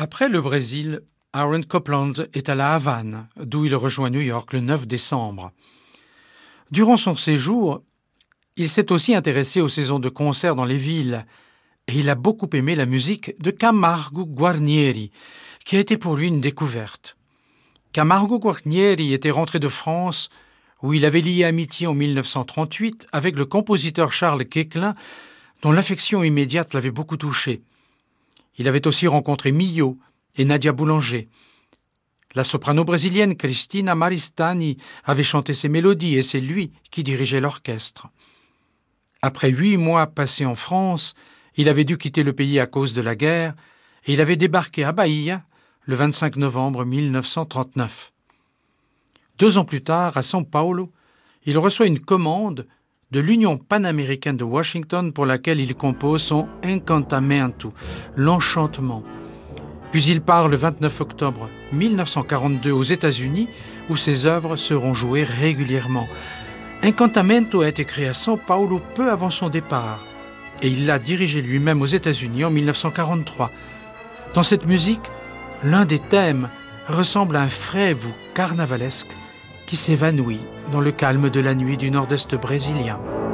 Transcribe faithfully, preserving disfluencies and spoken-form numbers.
Après le Brésil, Aaron Copland est à La Havane, d'où il rejoint New York le neuf décembre. Durant son séjour, il s'est aussi intéressé aux saisons de concerts dans les villes et il a beaucoup aimé la musique de Camargo Guarnieri, qui a été pour lui une découverte. Camargo Guarnieri était rentré de France où il avait lié amitié en mille neuf cent trente-huit avec le compositeur Charles Koechlin, dont l'affection immédiate l'avait beaucoup touché. Il avait aussi rencontré Milhaud et Nadia Boulanger. La soprano brésilienne Cristina Maristany avait chanté ses mélodies et c'est lui qui dirigeait l'orchestre. Après huit mois passés en France, il avait dû quitter le pays à cause de la guerre et il avait débarqué à Bahia le vingt-cinq novembre mille neuf cent trente-neuf. Deux ans plus tard, à São Paulo, il reçoit une commande de l'Union panaméricaine de Washington pour laquelle il compose son Encantamento, l'enchantement. Puis il part le vingt-neuf octobre mille neuf cent quarante-deux aux États-Unis où ses œuvres seront jouées régulièrement. Encantamento a été créé à São Paulo peu avant son départ et il l'a dirigé lui-même aux États-Unis en mille neuf cent quarante-trois. Dans cette musique, l'un des thèmes ressemble à un frèvou carnavalesque qui s'évanouit dans le calme de la nuit du nord-est brésilien.